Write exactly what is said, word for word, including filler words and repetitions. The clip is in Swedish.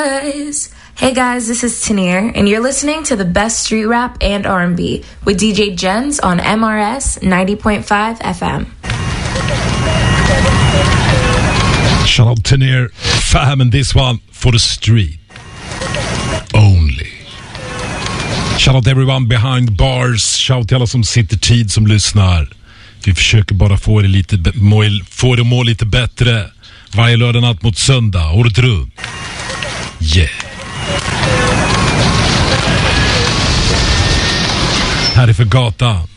boys. Hey guys, this is Tanir, and you're listening to the best street rap and R and B with D J Jens on M R S ninety point five F M. Shout out Tanir, fam, and this one for the street only. Shout out everyone behind bars. Shout out till alla som sitter tid, som lyssnar. Vi försöker bara få det lite be- må, få det må lite bättre varje lördag natt mot söndag, året runt. Yeah. Här är för gatan.